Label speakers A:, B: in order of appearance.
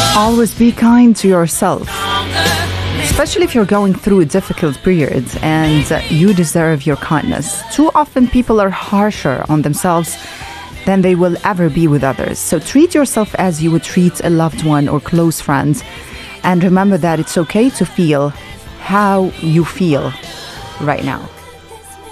A: Always be kind to yourself, especially if you're going through a difficult period, and you deserve your kindness. Too often people are harsher on themselves than they will ever be with others. So treat yourself as you would treat a loved one or close friend, and remember that it's okay to feel how you feel right now.